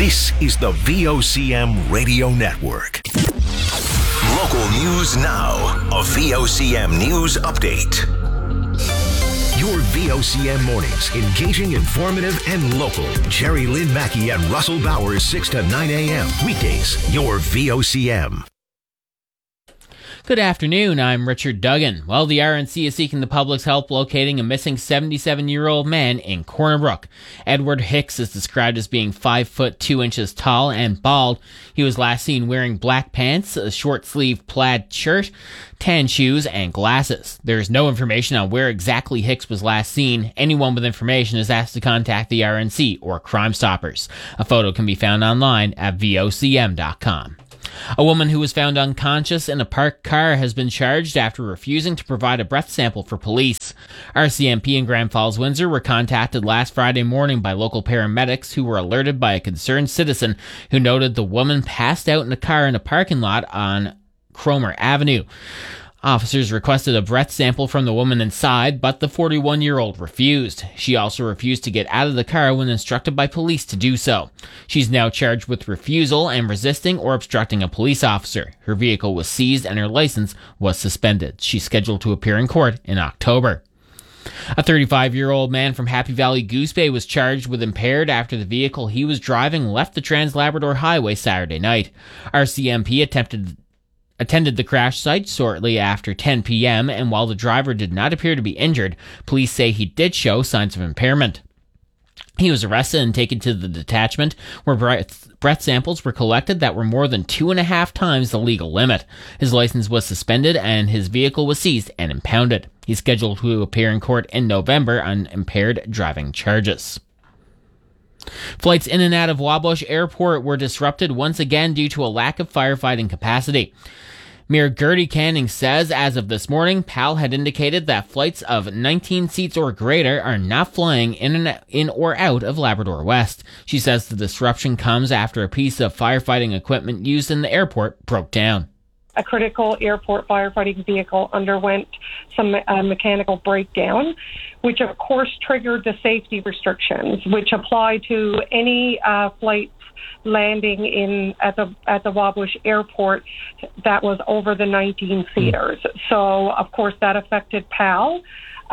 This is the VOCM Radio Network. Local news now. A VOCM news update. Your VOCM mornings, engaging, informative, and local. Jerry Lynn Mackey and Russell Bowers, 6 to 9 a.m. Weekdays, your VOCM. Good afternoon, I'm Richard Duggan. Well, the RNC is seeking the public's help locating a missing 77-year-old man in Corner Brook. Edward Hicks is described as being 5 foot 2 inches tall and bald. He was last seen wearing black pants, a short-sleeved plaid shirt, tan shoes, and glasses. There is no information on where exactly Hicks was last seen. Anyone with information is asked to contact the RNC or Crime Stoppers. A photo can be found online at vocm.com. A woman who was found unconscious in a parked car has been charged after refusing to provide a breath sample for police. RCMP in Grand Falls, Windsor were contacted last Friday morning by local paramedics who were alerted by a concerned citizen who noted the woman passed out in a car in a parking lot on Cromer Avenue. Officers requested a breath sample from the woman inside, but the 41-year-old refused. She also refused to get out of the car when instructed by police to do so. She's now charged with refusal and resisting or obstructing a police officer. Her vehicle was seized and her license was suspended. She's scheduled to appear in court in October. A 35-year-old man from Happy Valley Goose Bay was charged with impaired after the vehicle he was driving left the Trans-Labrador Highway Saturday night. RCMP attended the crash site shortly after 10 p.m., and while the driver did not appear to be injured, police say he did show signs of impairment. He was arrested and taken to the detachment, where breath samples were collected that were more than 2.5 times the legal limit. His license was suspended, and his vehicle was seized and impounded. He's scheduled to appear in court in November on impaired driving charges. Flights in and out of Wabush Airport were disrupted once again due to a lack of firefighting capacity. Mayor Gertie Canning says as of this morning, PAL had indicated that flights of 19 seats or greater are not flying in or out of Labrador West. She says the disruption comes after a piece of firefighting equipment used in the airport broke down. A critical airport firefighting vehicle underwent some mechanical breakdown, which of course triggered the safety restrictions, which apply to any flights landing at the Wabush Airport that was over the 19 seaters. So of course that affected PAL.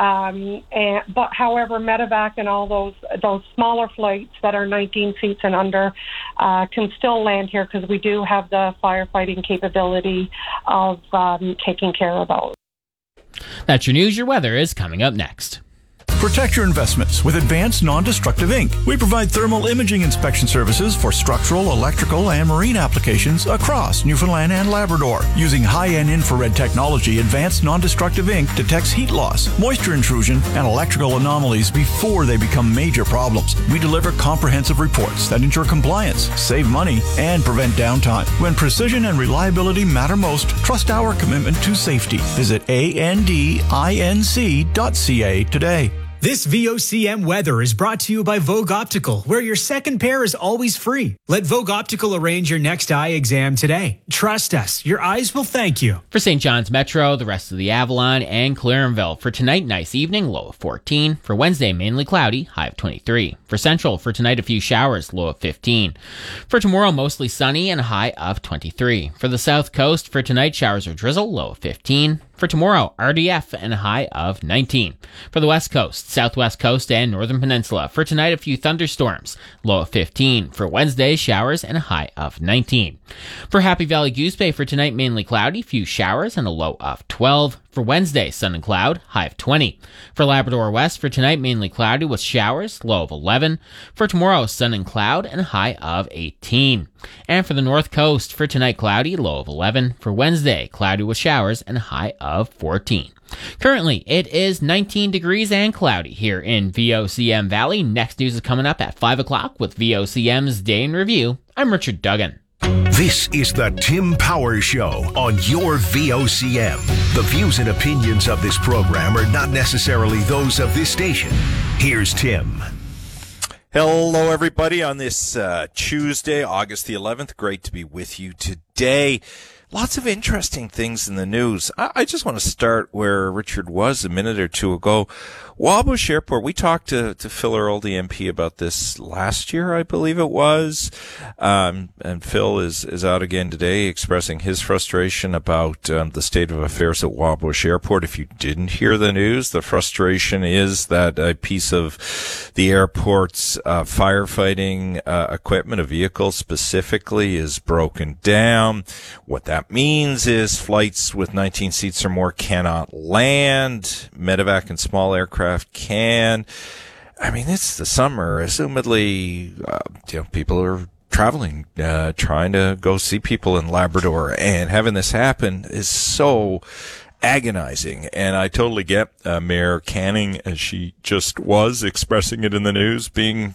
But however, Medevac and all those smaller flights that are 19 seats and under can still land here because we do have the firefighting capability of taking care of those. That's your news. Your weather is coming up next. Protect your investments with Advanced Non-Destructive Inc. We provide thermal imaging inspection services for structural, electrical, and marine applications across Newfoundland and Labrador. Using high-end infrared technology, Advanced Non-Destructive Inc. detects heat loss, moisture intrusion, and electrical anomalies before they become major problems. We deliver comprehensive reports that ensure compliance, save money, and prevent downtime. When precision and reliability matter most, trust our commitment to safety. Visit andinc.ca today. This VOCM weather is brought to you by Vogue Optical, where your second pair is always free. Let Vogue Optical arrange your next eye exam today. Trust us, your eyes will thank you. For St. John's Metro, the rest of the Avalon, and Clarenville. For tonight, nice evening, low of 14. For Wednesday, mainly cloudy, high of 23. For Central, for tonight, a few showers, low of 15. For tomorrow, mostly sunny and a high of 23. For the South Coast, for tonight, showers or drizzle, low of 15. For tomorrow, RDF and a high of 19. For the West Coast, Southwest Coast, and Northern Peninsula. For tonight, a few thunderstorms, low of 15. For Wednesday, showers and a high of 19. For Happy Valley Goose Bay, for tonight, mainly cloudy, few showers and a low of 12. For Wednesday, sun and cloud, high of 20. For Labrador West, for tonight, mainly cloudy with showers, low of 11. For tomorrow, sun and cloud and a high of 18. And for the North Coast, for tonight, cloudy, low of 11. For Wednesday, cloudy with showers and a high of 14. Currently, it is 19 degrees and cloudy here in VOCM Valley. Next news is coming up at 5 o'clock with VOCM's Day in Review. I'm Richard Duggan. This is the Tim Powers Show on your VOCM. The views and opinions of this program are not necessarily those of this station. Here's Tim. Hello, everybody, on this Tuesday, August the 11th. Great to be with you today. lots of interesting things in the news. I just want to start where Richard was a minute or two ago. Wabush Airport, we talked to Phil Earl, the MP, about this last year, I believe it was. And Phil is out again today expressing his frustration about the state of affairs at Wabush Airport. If you didn't hear the news, the frustration is that a piece of the airport's firefighting equipment, a vehicle specifically, is broken down. What that means is flights with 19 seats or more cannot land. Medevac and small aircraft can. I mean, it's the summer. Assumedly, people are traveling, trying to go see people in Labrador, and having this happen is so agonizing. And I totally get Mayor Canning, as she just was expressing it in the news, being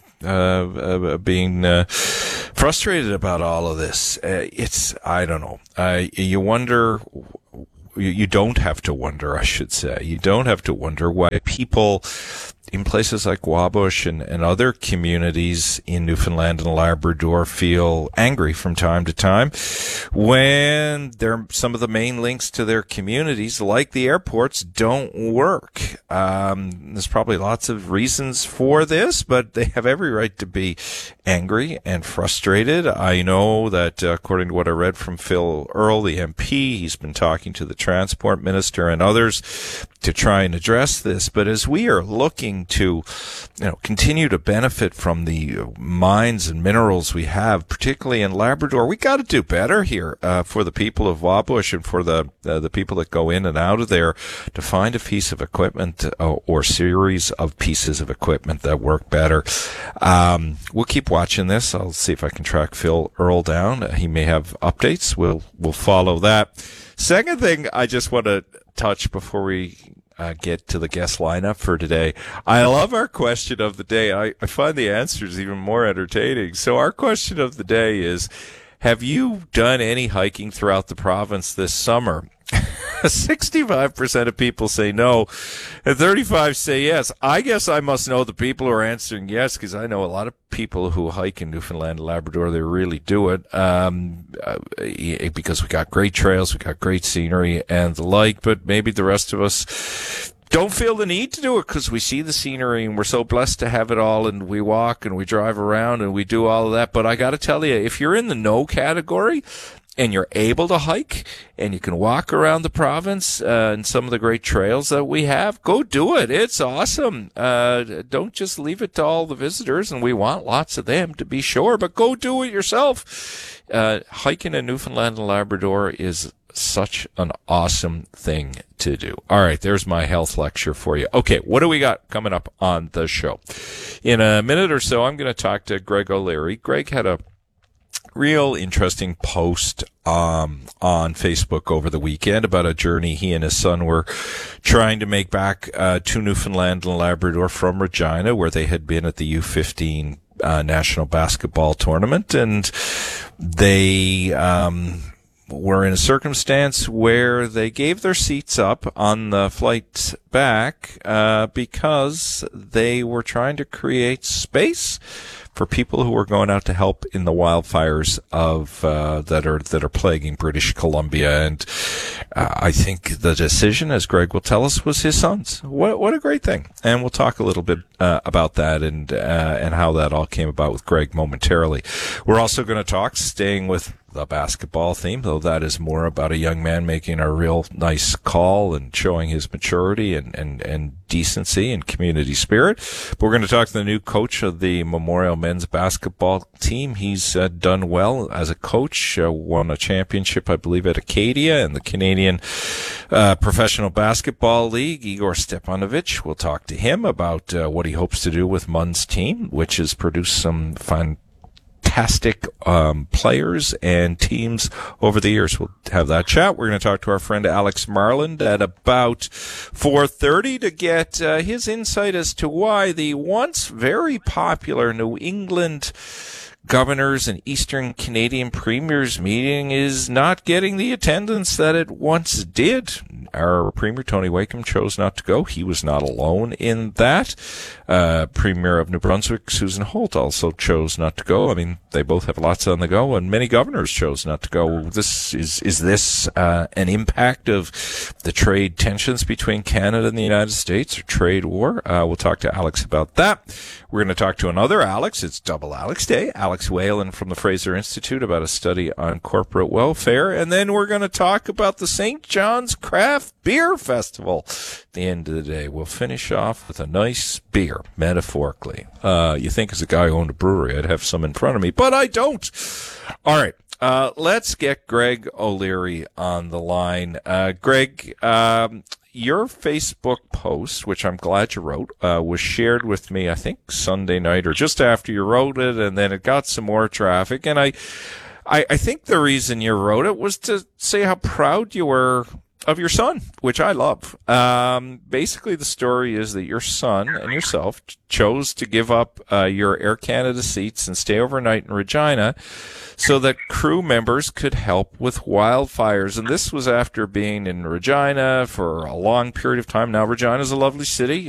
frustrated about all of this. I don't know. You wonder. You don't have to wonder, I should say. You don't have to wonder why people in places like Wabush and other communities in Newfoundland and Labrador feel angry from time to time when some of the main links to their communities, like the airports, don't work. There's probably lots of reasons for this, but they have every right to be angry and frustrated. I know that according to what I read from Phil Earl, the MP, he's been talking to the Transport Minister and others to try and address this. But as we are looking to, continue to benefit from the mines and minerals we have, particularly in Labrador, we got to do better here for the people of Wabush and for the people that go in and out of there, to find a piece of equipment or series of pieces of equipment that work better. We'll keep watching this. I'll see if I can track Phil Earl down. He may have updates. We'll follow that. Second thing I just want to touch before we get to the guest lineup for today. I love our question of the day. I find the answers even more entertaining. So our question of the day is, have you done any hiking throughout the province this summer? 65% of people say no, and 35% say yes. I guess I must know the people who are answering yes, because I know a lot of people who hike in Newfoundland and Labrador. They really do it because we got great trails, we got great scenery and the like, but maybe the rest of us don't feel the need to do it because we see the scenery and we're so blessed to have it all, and we walk and we drive around and we do all of that. But I got to tell you, if you're in the no category and you're able to hike and you can walk around the province and some of the great trails that we have, go do it. It's awesome. Don't just leave it to all the visitors, and we want lots of them, to be sure, but go do it yourself. Hiking in Newfoundland and Labrador is such an awesome thing to do. All right, there's my health lecture for you. Okay, what do we got coming up on the show? In a minute or so, I'm going to talk to Greg O'Leary. Greg had a real interesting post on Facebook over the weekend about a journey he and his son were trying to make back to Newfoundland and Labrador from Regina, where they had been at the U15 national basketball tournament, and they were in a circumstance where they gave their seats up on the flight back because they were trying to create space for people who are going out to help in the wildfires of that are plaguing British Columbia. And I think the decision, as Greg will tell us, was his son's. What a great thing. And we'll talk a little bit about that and how that all came about with Greg momentarily. We're also going to talk, staying with the basketball theme, though that is more about a young man making a real nice call and showing his maturity and decency and community spirit. But we're going to talk to the new coach of the Memorial men's basketball team. He's done well as a coach, won a championship, I believe, at Acadia and the Canadian Professional Basketball League. Igor Stepanovich, we'll talk to him about what he hopes to do with Mun's team, which has produced some fantastic players and teams over the years. We'll have that chat. We're going to talk to our friend Alex Marland at about 4:30 to get his insight as to why the once very popular New England Governors and Eastern Canadian Premiers meeting is not getting the attendance that it once did. Our Premier, Tony Wakeham, chose not to go. He was not alone in that. Premier of New Brunswick, Susan Holt, also chose not to go. I mean, they both have lots on the go, and many governors chose not to go. Is this an impact of the trade tensions between Canada and the United States, or trade war? We'll talk to Alex about that. We're going to talk to another Alex. It's Double Alex Day. Alex Whalen from the Fraser Institute about a study on corporate welfare. And then we're going to talk about the St. John's Craft Beer Festival. At the end of the day, we'll finish off with a nice beer, metaphorically. You think as a guy who owned a brewery, I'd have some in front of me, but I don't. All right. Let's get Greg O'Leary on the line. Greg, your Facebook post, which I'm glad you wrote, was shared with me, I think, Sunday night or just after you wrote it, and then it got some more traffic. And I think the reason you wrote it was to say how proud you were of your son, which I love. Basically, the story is that your son and yourself chose to give up your Air Canada seats and stay overnight in Regina so that crew members could help with wildfires. And this was after being in Regina for a long period of time. Now, Regina is a lovely city.